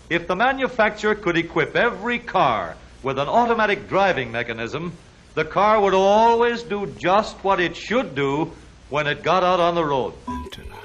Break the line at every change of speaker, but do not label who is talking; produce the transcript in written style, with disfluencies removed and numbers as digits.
If the manufacturer could equip every car with an automatic driving mechanism, the car would always do just what it should do when it got out on the road.
Tonight.